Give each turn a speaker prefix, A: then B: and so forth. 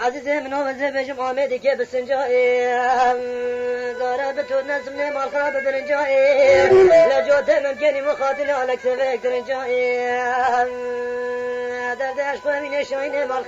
A: عزیز منو بزبشم آمدی که بسنجای داره به تو نسم نمال خراب درنجای لجوت ممکنی مخاطل عليك سبك درنجای درد عشق من شاين مال